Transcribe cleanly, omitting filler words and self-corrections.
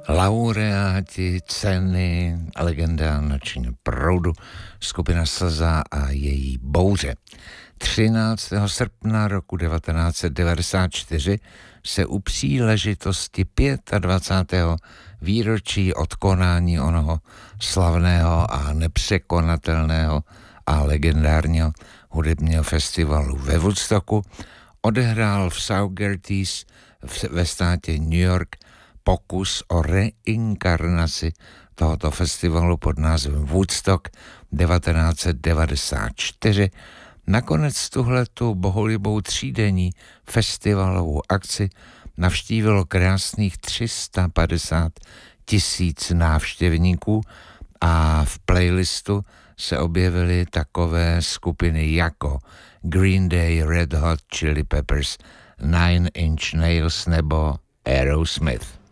Laureáti ceny Legenda nočního proudu, skupina Slza a její bouře. 13. srpna roku 1994 se u příležitosti 25. výročí od konání onoho slavného a nepřekonatelného a legendárního hudebního festivalu ve Woodstocku odehrál v Saugerties ve státě New York pokus o reinkarnaci tohoto festivalu pod názvem Woodstock 1994. Nakonec tuhletu bohulibou třídenní festivalovou akci navštívilo krásných 350 000 návštěvníků a v playlistu se objevily takové skupiny jako Green Day, Red Hot Chili Peppers, Nine Inch Nails nebo Aerosmith.